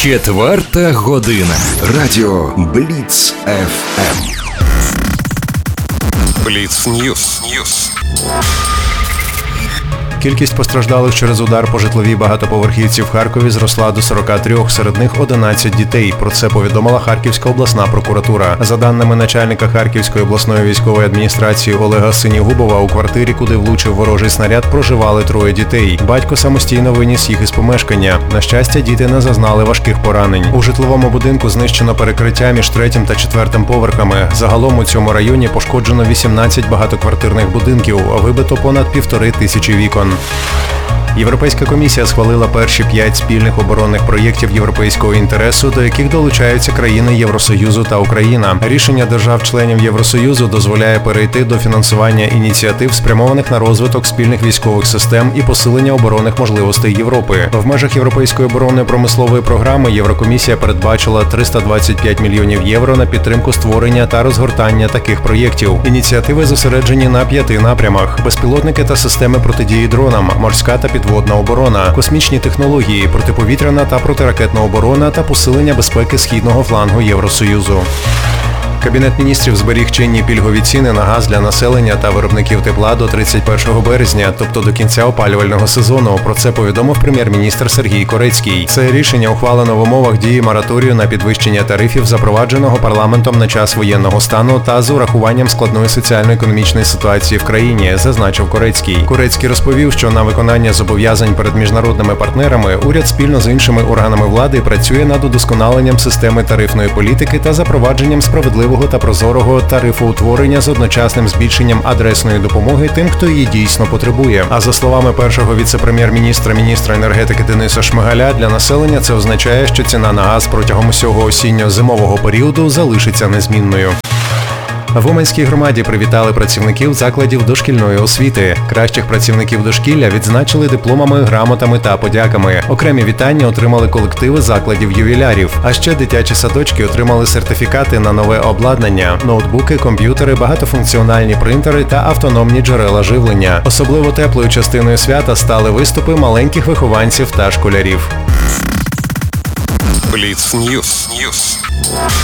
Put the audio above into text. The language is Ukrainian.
4 година. Радіо Бліц ФМ. Бліц Ньюс. Кількість постраждалих через удар по житловій багатоповерхівці в Харкові зросла до 43, серед них 11 дітей. Про це повідомила Харківська обласна прокуратура. За даними начальника Харківської обласної військової адміністрації Олега Синігубова, у квартирі, куди влучив ворожий снаряд, проживали 3 дітей. Батько самостійно виніс їх із помешкання. На щастя, діти не зазнали важких поранень. У житловому будинку знищено перекриття між 3-м та 4-м поверхами. Загалом у цьому районі пошкоджено 18 багатоквартирних будинків, вибито понад 1500 вікон. Європейська комісія схвалила перші 5 спільних оборонних проєктів європейського інтересу, до яких долучаються країни Євросоюзу та Україна. Рішення держав-членів Євросоюзу дозволяє перейти до фінансування ініціатив, спрямованих на розвиток спільних військових систем і посилення оборонних можливостей Європи. В межах Європейської оборонної промислової програми Єврокомісія передбачила 325 мільйонів євро на підтримку створення та розгортання таких проєктів. Ініціативи зосереджені на 5 напрямах: безпілотники та системи протидії дронам, морська та підводна оборона, космічні технології, протиповітряна та протиракетна оборона та посилення безпеки східного флангу Євросоюзу. Кабінет міністрів зберіг чинні пільгові ціни на газ для населення та виробників тепла до 31 березня, тобто до кінця опалювального сезону. Про це повідомив прем'єр-міністр Сергій Корецький. Це рішення ухвалено в умовах дії мораторію на підвищення тарифів, запровадженого парламентом на час воєнного стану та з урахуванням складної соціально-економічної ситуації в країні, зазначив Корецький. Корецький розповів, що на виконання зобов'язань перед міжнародними партнерами уряд спільно з іншими органами влади працює над удосконаленням системи тарифної політики та запровадженням справедливого та прозорого тарифоутворення з одночасним збільшенням адресної допомоги тим, хто її дійсно потребує. А за словами першого віце-прем'єр-міністра, міністра енергетики Дениса Шмигаля, для населення це означає, що ціна на газ протягом усього осінньо-зимового періоду залишиться незмінною. В Уманській громаді привітали працівників закладів дошкільної освіти. Кращих працівників дошкілля відзначили дипломами, грамотами та подяками. Окремі вітання отримали колективи закладів-ювілярів. А ще дитячі садочки отримали сертифікати на нове обладнання: ноутбуки, комп'ютери, багатофункціональні принтери та автономні джерела живлення. Особливо теплою частиною свята стали виступи маленьких вихованців та школярів. Бліц Ньюс.